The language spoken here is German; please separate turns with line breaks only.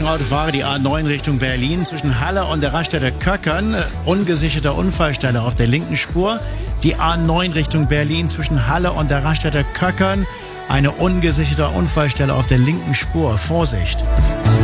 aufpassen, Autofahrer, die A9 Richtung Berlin zwischen Halle und der Raststätte Köckern. Ungesicherte Unfallstelle auf der linken Spur. Die A9 Richtung Berlin zwischen Halle und der Raststätte Köckern. Eine ungesicherte Unfallstelle auf der linken Spur. Vorsicht!